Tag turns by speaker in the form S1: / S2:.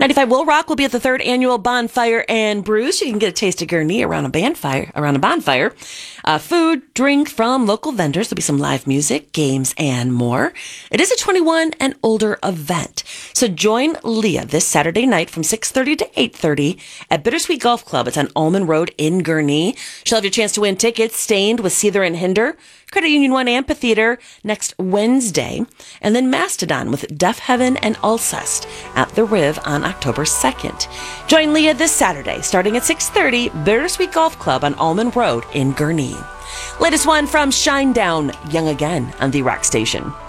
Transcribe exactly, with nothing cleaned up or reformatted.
S1: ninety-five Will Rock will be at the third annual Bonfire and Brews. You can get a taste of Gurnee around a bonfire. Around a bonfire, uh, food, drink from local vendors. There'll be some live music, games, and more. It is a twenty-one and older event, so join Leah this Saturday night from six thirty to eight thirty at Bittersweet Golf Club. It's on Almond Road in Gurnee. She'll have your chance to win tickets. Stained with Seether and Hinder, Credit Union One Amphitheater next Wednesday, and then Mastodon with Deaf Heaven and Alcest at the Riv on October second. Join Leah this Saturday, starting at six thirty, Bittersweet Golf Club on Almond Road in Gurnee. Latest one from Shinedown, Young Again on the Rock Station.